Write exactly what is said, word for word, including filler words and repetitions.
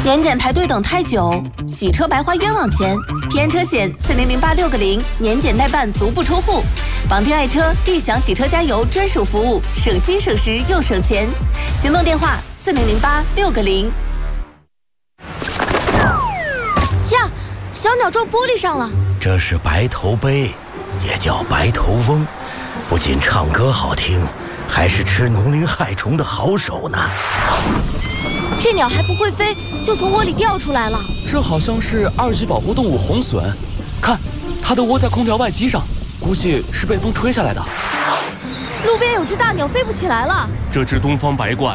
年检排队等太久，洗车白花冤枉钱。平安车险四零零八六个零，年检代办足不出户。绑定爱车，立享洗车加油专属服务，省心省时又省钱。行动电话四零零八六个零。 呀，小鸟撞玻璃上了。 这是白头鹎，也叫白头翁，不仅唱歌好听，还是吃农灵害虫的好手呢。 这鸟还不会飞，就从窝里掉出来了。 这好像是二级保护动物红隼，看，它的窝在空调外机上，估计是被风吹下来的。 路边有只大鸟飞不起来了。 这只东方白鹳